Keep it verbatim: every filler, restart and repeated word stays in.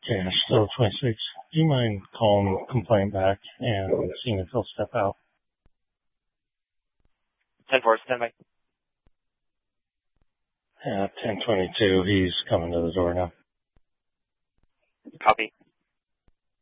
Yeah, still twenty-six. Do you mind calling complaint back and seeing if he'll step out? ten four, stand by. Yeah, ten twenty-two. He's coming to the door now. Copy.